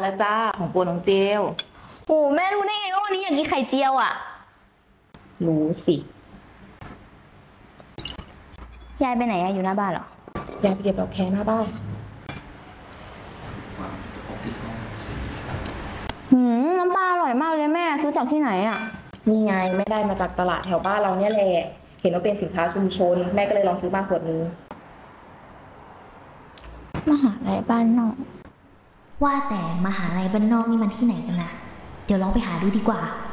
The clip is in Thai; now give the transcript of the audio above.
แล้วจ้าของโปรดน้องเจลโอ้แม่รู้ได้ไงว่าวันนี้อยากกินไข่เจียวอ่ะรู้สิยายไปไหนอะอยู่หน้าบ้านเหรออยากไปเก็บดอกแคหน้าบ้านน้ำปลาอร่อยมากเลยแม่ซื้อจากที่ไหนอ่ะนี่ไงไม่ได้มาจากตลาดแถวบ้านเราเนี่ยแหละเห็นว่าเป็นสินค้าชุมชนแม่ก็เลยลองซื้อมาขวดนึงมหาลัยบ้านนอกว่าแต่มหาลัยบ้านนอกนี่มันที่ไหนกันนะเดี๋ยวลองไปหาดูดีกว่า